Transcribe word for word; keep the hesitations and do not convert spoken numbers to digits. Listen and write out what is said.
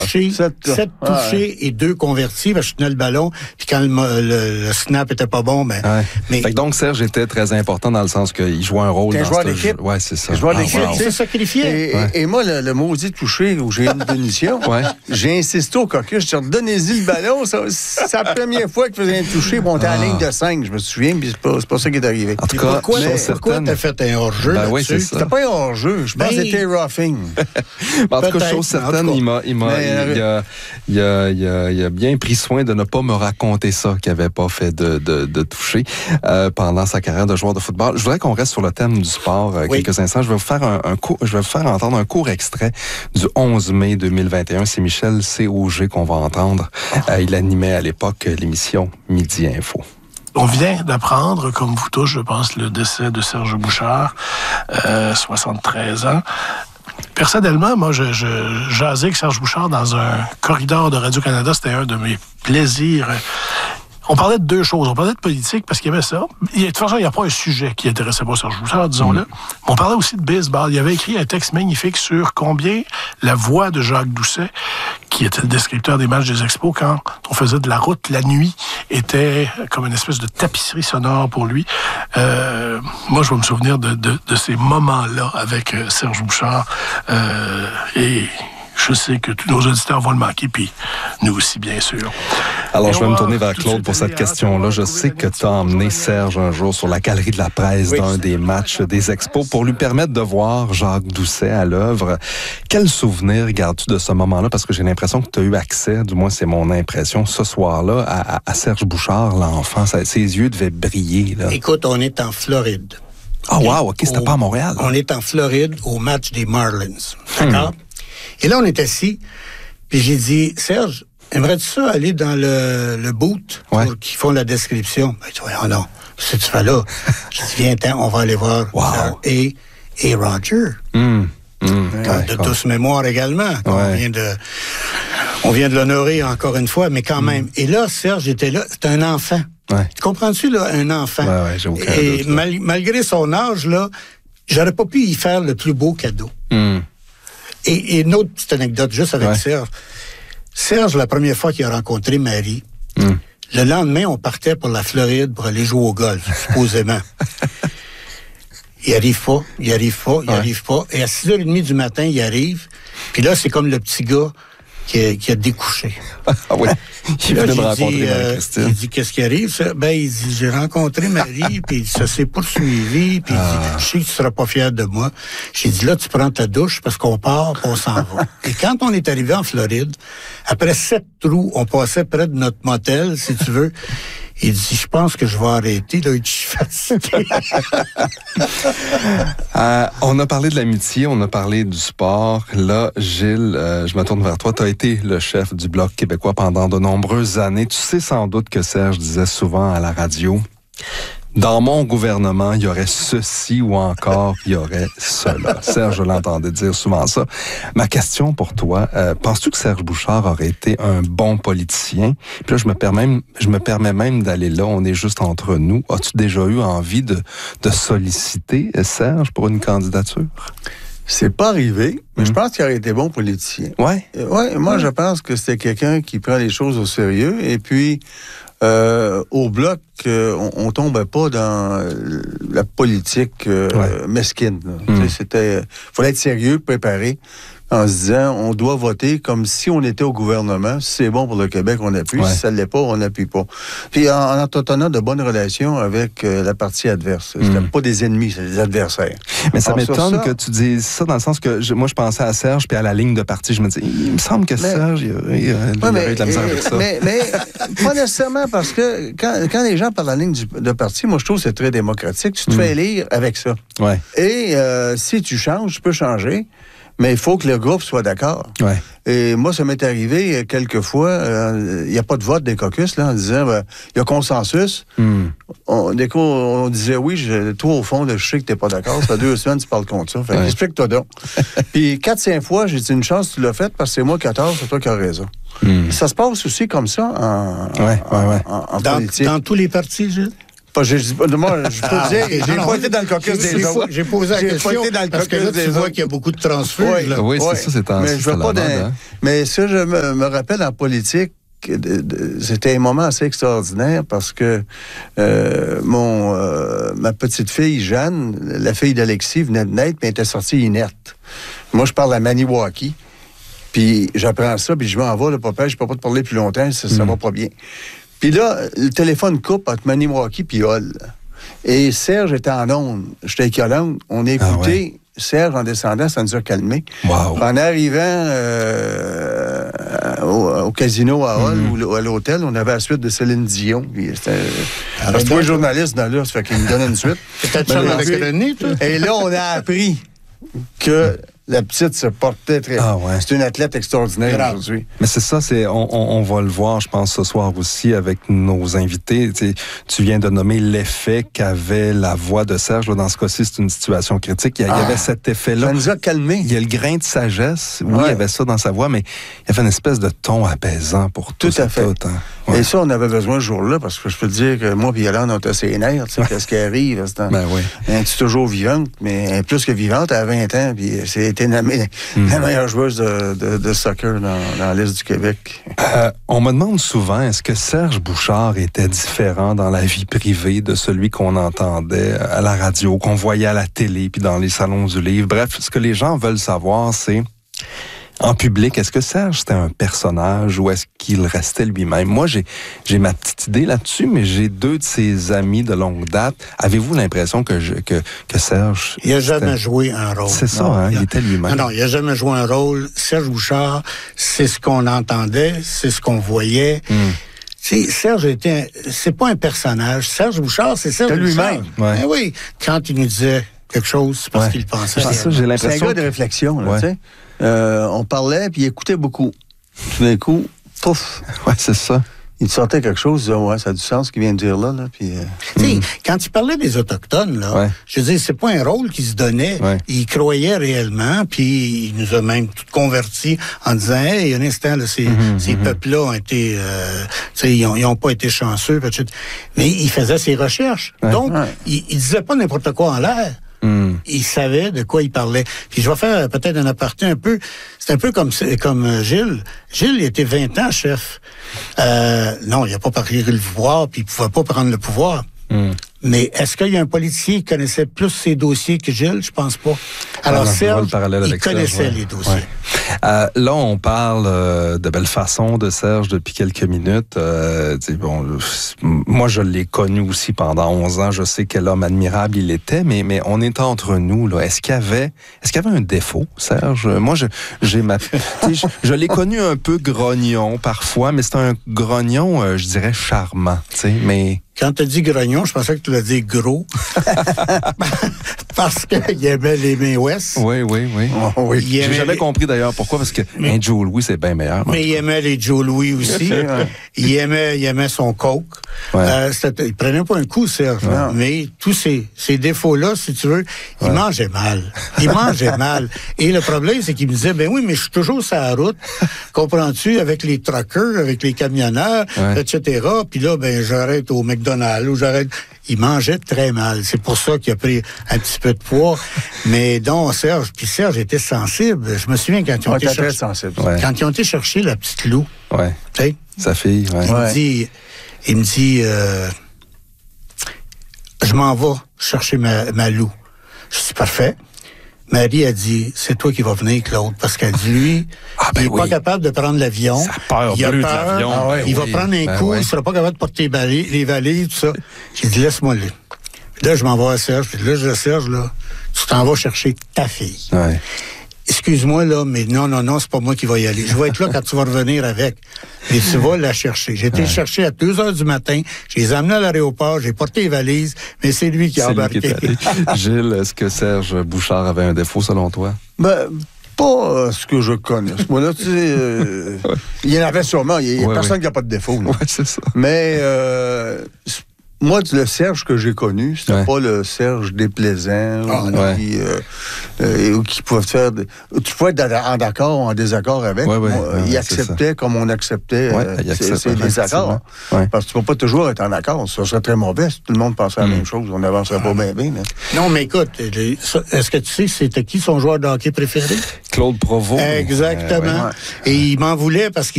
Touchés, sept, sept touchés ouais. et deux convertis, parce que je tenais le ballon, puis quand le, le, le snap était pas bon, ben... Ouais. Mais... Fait que donc, Serge était très important dans le sens qu'il jouait un rôle dans joueur ce d'équipe. jeu. Ouais, c'est ça. Joueur ah, d'équipe, wow. Il s'est sacrifié. Et, ouais. et, et moi, le, le maudit touché où j'ai une punition, ouais. j'ai insisté au caucus, je dis, donnez-y le ballon, ça, c'est la première fois qu'il faisait un touché, bon, on était ah. à la ligne de cinq, je me souviens, puis c'est pas, c'est pas ça qui est arrivé. En tout cas, pourquoi, mais, pourquoi t'as fait un hors-jeu ben là-dessus? Oui, c'est ça. C'était pas un hors-jeu, je pense ben... que c'était roughing. En tout cas, chose certaine, il m'a, il m'a, mais, il a, il a, il a, il a bien pris soin de ne pas me raconter ça, qu'il n'avait pas fait de, de, de toucher euh, pendant sa carrière de joueur de football. Je voudrais qu'on reste sur le thème du sport euh, oui. quelques instants. Je vais vous faire un, un court, je vais vous faire entendre un court extrait du onze mai deux mille vingt et un. C'est Michel C. Auger qu'on va entendre. Euh, il animait à l'époque l'émission Midi Info. On vient d'apprendre, comme vous tous, je pense, le décès de Serge Bouchard, euh, soixante-treize ans. Personnellement, moi, je, je jasais avec Serge Bouchard dans un corridor de Radio-Canada. C'était un de mes plaisirs. On parlait de deux choses. On parlait de politique parce qu'il y avait ça. De toute façon, il n'y a pas un sujet qui intéressait pas Serge Bouchard, disons-le. Mmh. On parlait aussi de baseball. Il avait écrit un texte magnifique sur combien la voix de Jacques Doucet, qui était le descripteur des matchs des Expos, quand on faisait de la route la nuit, était comme une espèce de tapisserie sonore pour lui. Euh, moi, je vais me souvenir de, de, de ces moments-là avec euh, Serge Bouchard. Euh, et je sais que tous nos auditeurs vont le manquer, puis nous aussi, bien sûr. Alors, et je vais me tourner vers Claude pour cette question-là. Je sais que tu as emmené Serge un jour sur la galerie de la presse oui, d'un des matchs des Expos pour lui permettre de voir Jacques Doucet à l'œuvre. Quel souvenir gardes-tu de ce moment-là? Parce que j'ai l'impression que tu as eu accès, du moins c'est mon impression, ce soir-là, à, à Serge Bouchard, l'enfant. Ça, ses yeux devaient briller. Là. Écoute, on est en Floride. Ah, oh, wow, OK, c'était au, pas à Montréal. On est en Floride au match des Marlins. D'accord? Hmm. Et là, on est assis, puis j'ai dit, Serge, aimerais-tu ça aller dans le, le boot ouais. pour qu'ils font la description? Ben, tu vois, oh non, ce que tu fais là? Je dis, viens, on va aller voir. Wow. Et, et Roger. Mm. Mm. Ouais, de douce mémoire également. Ouais. On vient de, on vient de l'honorer encore une fois, mais quand mm. même. Et là, Serge était là, c'était un enfant. Ouais. Comprends-tu, là, un enfant? Ouais, ouais, j'ai aucun Et doute, mal, malgré son âge, là, j'aurais pas pu y faire le plus beau cadeau. Mm. Et, et une autre petite anecdote, juste avec ouais. Serge. Serge, la première fois qu'il a rencontré Marie, mm. le lendemain, on partait pour la Floride pour aller jouer au golf, supposément. Il arrive pas, il arrive pas, il ouais. arrive pas. Et à six heures trente du matin, il arrive. Puis là, c'est comme le petit gars qui a, qui a découché. Ah oui, il là, vient de rencontrer euh, Marie-Christine. Il dit, qu'est-ce qui arrive? Ça? Ben, il dit, j'ai rencontré Marie, puis ça s'est poursuivi, puis ah. il dit, je sais que tu seras pas fier de moi. J'ai dit, là, tu prends ta douche parce qu'on part, puis on s'en va. Et quand on est arrivé en Floride, après sept trous, on passait près de notre motel, si tu veux. Il dit, je pense que je vais arrêter, là, je suis fatigué. euh, on a parlé de l'amitié, on a parlé du sport. Là, Gilles, euh, je me tourne vers toi. Tu as été le chef du Bloc québécois pendant de nombreuses années. Tu sais sans doute que Serge disait souvent à la radio, dans mon gouvernement, il y aurait ceci ou encore il y aurait cela. Serge, je l'entendais dire souvent ça. Ma question pour toi, euh, penses-tu que Serge Bouchard aurait été un bon politicien? Puis là, je me permets, je me permets même d'aller là, on est juste entre nous. As-tu déjà eu envie de, de solliciter Serge pour une candidature? C'est pas arrivé, mais mmh. je pense qu'il aurait été bon politicien. Ouais. Euh, ouais, moi, mmh. je pense que c'était quelqu'un qui prend les choses au sérieux et puis Euh, au Bloc, euh, on, on tombait pas dans euh, la politique euh, ouais. mesquine. Mmh. C'était, fallait être sérieux, préparé, en se disant, on doit voter comme si on était au gouvernement. Si c'est bon pour le Québec, on appuie. Ouais. Si ça ne l'est pas, on n'appuie pas. Puis en, en entretenant de bonnes relations avec euh, la partie adverse. Mmh. C'était pas des ennemis, c'est des adversaires. Mais ça Alors, m'étonne ça, que tu dises ça dans le sens que je, moi, je pensais à Serge, puis à la ligne de parti, je me dis, il me semble que mais, Serge, il, il, il, ouais, il mais, aurait eu de la misère avec ça. Mais, mais pas nécessairement, parce que quand, quand les gens parlent de la ligne du, de parti, moi, je trouve que c'est très démocratique. Tu te mmh. fais élire avec ça. Ouais. Et euh, si tu changes, tu peux changer. Mais il faut que le groupe soit d'accord. Ouais. Et moi, ça m'est arrivé quelques fois, il euh, n'y a pas de vote des caucus, là, en disant, il ben, y a consensus. Mm. On, dès qu'on on disait oui, je, toi, au fond, je sais que tu n'es pas d'accord, ça fait deux semaines, tu parles contre ça. Fait ouais. explique-toi donc. Puis quatre, cinq fois, j'ai dit, une chance, tu l'as fait, parce que c'est moi qui ai tort, c'est toi qui as raison. Mm. Ça se passe aussi comme ça en, ouais, ouais, ouais. en, en dans, politique. Dans tous les partis, Gilles? Pas, j'ai, moi, je peux Ah, dire, okay. j'ai Non, pas non, été dans le caucus j'ai- des j'ai- autres. J'ai posé la J'ai question pas été dans le parce que caucus là, tu des vois autres. qu'il y a beaucoup de transfuges. Oui, là. Oui, c'est ouais. ça, c'est en- Mais c'est je veux à la pas mode, d'un- hein. Mais ça, je me, me rappelle en politique, de, de, c'était un moment assez extraordinaire parce que euh, mon euh, ma petite fille, Jeanne, la fille d'Alexis, venait de naître, mais elle était sortie inerte. Moi, je parle à Maniwaki. Puis j'apprends ça, puis je m'en vais, le papa, je peux pas te parler plus longtemps, ça, ça Mm. va pas bien. Puis là, le téléphone coupe entre Maniwaki puis Hall. Et Serge était en onde. J'étais avec Yolande. On a écouté Ah ouais. Serge en descendant, ça nous a calmés. Wow. En arrivant euh, au, au casino à Hall Mm. ou à l'hôtel, on avait la suite de Céline Dion. Puis c'était- Arrête Parce que toi, donc. journaliste dans là, ça fait qu'il me donne une suite. T'étais Ben, chum non, avec puis- René, toi? Et là, on a appris que la petite se portait très Ah bien. ouais. C'est une athlète extraordinaire Grave. aujourd'hui. Mais c'est ça, c'est on, on, on va le voir, je pense, ce soir aussi avec nos invités. Tu sais, tu viens de nommer l'effet qu'avait la voix de Serge. Là, dans ce cas-ci, c'est une situation critique. Il y, a- il y Ah. avait cet effet-là. Ça nous a calmés. Il y a le grain de sagesse. Oui, Ouais. il y avait ça dans sa voix, mais il y avait une espèce de ton apaisant pour tout, Tout à et fait. tout, hein. Ouais. Et ça, on avait besoin ce jour-là, parce que je peux te dire que moi et Yolande, on était ses nerfs, tu sais, qu'est-ce qui arrive. C'est un- Ben oui. Elle est toujours vivante, mais plus que vivante, elle a vingt ans, puis c'est été nommée Mm. la meilleure joueuse de, de, de soccer dans, dans l'Est du Québec. Euh, on me demande souvent, est-ce que Serge Bouchard était différent dans la vie privée de celui qu'on entendait à la radio, qu'on voyait à la télé, puis dans les salons du livre? Bref, ce que les gens veulent savoir, c'est... En public, est-ce que Serge, c'était un personnage ou est-ce qu'il restait lui-même? Moi, j'ai, j'ai ma petite idée là-dessus, mais j'ai deux de ses amis de longue date. Avez-vous l'impression que, je, que, que Serge... Il n'a jamais c'était- joué un rôle. C'est ça, Non, hein? a- Il était lui-même. Non, non, il n'a jamais joué un rôle. Serge Bouchard, c'est ce qu'on entendait, c'est ce qu'on voyait. Mm. Tu sais, Serge était, un- c'est pas un personnage. Serge Bouchard, c'est Serge C'est Bouchard. lui-même. Ouais. Ben oui, quand il nous disait quelque chose, c'est parce Ouais. qu'il pensait. C'est ça, réellement. j'ai C'est un l'impression... gars de réflexion, là, Ouais. tu sais. Euh, on parlait, puis il écoutait beaucoup. Tout d'un coup, pouf, Ouais, c'est ça. il te sortait quelque chose, il disait, ouais, ça a du sens ce qu'il vient de dire là, là, puis... euh, Tu sais, quand il parlait des Autochtones, là, Ouais. je veux dire, c'est pas un rôle qu'il se donnait. Ouais. Il croyait réellement, puis il nous a même tout convertis en disant, hey, un instant, là, ces, ces peuples-là ont été, euh, tu sais, ils ont, ils ont pas été chanceux, et cetera. Mais il faisait ses recherches. Ouais. Donc, Ouais. il, il disait pas n'importe quoi en l'air. Mm. Il savait de quoi il parlait. Puis je vais faire peut-être un aparté un peu. C'est un peu comme comme euh, Gilles. Gilles, il était vingt ans chef. Euh, non, il n'a pas pris le pouvoir, puis il pouvait pas prendre le pouvoir. Mm. Mais est-ce qu'il y a un policier qui connaissait plus ses dossiers que Gilles? Je pense pas. Alors, Ah, non, je vois le Serge, parallèle il avec Serge, connaissait ouais. les dossiers. Ouais. Euh, là, on parle euh, de belle façon de Serge depuis quelques minutes. Euh, tu sais, bon, euh, moi, je l'ai connu aussi pendant onze ans. Je sais quel homme admirable il était, mais, mais on est entre nous. Là. Est-ce qu'il y avait, est-ce qu'il y avait un défaut, Serge? Moi, je, j'ai ma, tu sais, je, je l'ai connu un peu grognon parfois, mais c'est un grognon, euh, je dirais, charmant. Tu sais, mais... Quand tu as dit grognon, je pensais que tu l'as dit gros. Parce qu'il aimait les mains ouest. Oui, oui, oui. oh, oui. Il J'ai aimait jamais les- compris d'ailleurs pourquoi, parce que Mais- un Joe Louis, c'est bien meilleur. Mais il aimait les Joe Louis aussi. Ouais. il, aimait, il aimait son coke. Ouais. Euh, c'était- il prenait pas un coup, Serge. Non. Mais tous ces, ces défauts-là, si tu veux, il mangeait mal. Il mangeait mal. Et le problème, c'est qu'il me disait, ben oui, mais je suis toujours sur la route. Comprends-tu? Avec les truckers, avec les camionneurs, Ouais. et cetera. Puis là, ben, j'arrête au McDonald's ou j'arrête. Il mangeait très mal. C'est pour ça qu'il a pris un petit peu de poids. Mais donc, Serge, puis Serge était sensible. Je me souviens quand ils ont On été était très chercher, sensible. Ouais. quand ils ont été chercher la petite Lou, Ouais. tu sais, Sa fille, ouais. il Ouais. me dit, il me dit, euh, je m'en vais chercher ma, ma Lou. Je suis parfait. Marie a dit, c'est toi qui vas venir, Claude, parce qu'elle dit, lui, Ah, ben il n'est oui. pas capable de prendre l'avion. Ça peur il a bleu de peur, l'avion. Ah ouais, il va oui. prendre un Ben coup, ouais. il ne sera pas capable de porter les valises, les valises, tout ça. J'ai dit, laisse-moi le. Puis là, je m'en vais à Serge. Puis là, je dis à Serge, là, tu t'en vas chercher ta fille. Ouais. Excuse-moi, là, mais non, non, non, c'est pas moi qui vais y aller. Je vais être là quand tu vas revenir avec. Et tu vas la chercher. J'ai été le chercher à deux heures du matin. Je les ai amenés à l'aéroport. J'ai porté les valises, mais c'est lui qui a C'est lui embarqué. qui est allé. Gilles, est-ce que Serge Bouchard avait un défaut selon toi? Ben, pas euh, ce que je connais. Moi, là, tu sais, euh, il y en avait sûrement. Il y a Ouais, personne ouais. qui n'a pas de défaut. là. Ouais, c'est ça. Mais euh, moi, le Serge que j'ai connu, c'était ouais. pas le Serge déplaisant ah, ou, ouais. qui, euh, euh, qui pouvait faire... De, tu pouvais être en accord ou en désaccord avec. Ouais, ouais, moi, ouais, il ouais, acceptait comme on acceptait ouais, euh, il ces, ces désaccords. Ouais. Parce que tu ne peux pas toujours être en accord. Ça serait très mauvais si tout le monde pensait à la mm. même chose. On n'avancerait ah. pas bien, bien. Mais... Non, mais écoute, est-ce que tu sais c'était qui son joueur de hockey préféré? Claude Provost. Exactement. Euh, ouais, ouais. Et il m'en voulait parce qu'il